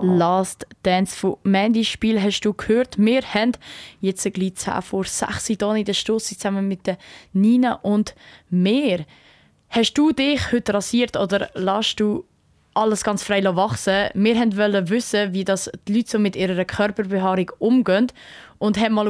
Last Dance von Mandy Spiel hast du gehört. Wir haben jetzt gleich 10 vor 6 hier in der Stosse zusammen mit der Nina und mir. Hast du dich heute rasiert oder lässt du alles ganz frei wachsen? Wir wollten wissen, wie das die Leute so mit ihrer Körperbehaarung umgehen und haben mal